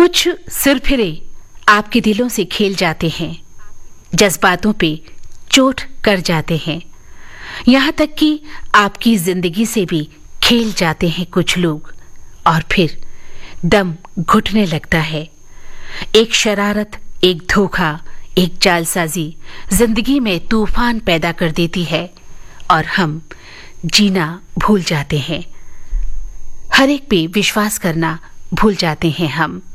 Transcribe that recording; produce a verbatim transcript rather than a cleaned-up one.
कुछ सुरफिरे आपके दिलों से खेल जाते हैं, जज्बातों पे चोट कर जाते हैं, यहाँ तक कि आपकी जिंदगी से भी खेल जाते हैं कुछ लोग, और फिर दम घुटने लगता है। एक शरारत, एक धोखा, एक जालसाजी जिंदगी में तूफान पैदा कर देती है और हम जीना भूल जाते हैं। हर एक पे विश्वास करना भूल जाते हैं हम।